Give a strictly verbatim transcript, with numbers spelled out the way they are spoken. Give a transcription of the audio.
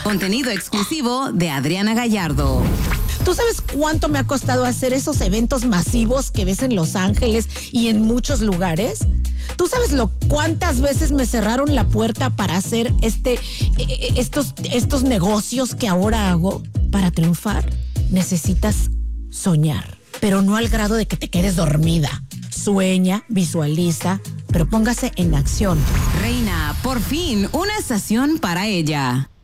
Contenido exclusivo de Adriana Gallardo. ¿Tú sabes cuánto me ha costado hacer esos eventos masivos que ves en Los Ángeles y en muchos lugares? ¿Tú sabes lo cuántas veces me cerraron la puerta para hacer este, estos, estos negocios que ahora hago? Para triunfar necesitas soñar, pero no al grado de que te quedes dormida. Sueña, visualiza, pero póngase en acción. Reina, por fin, una estación para ella.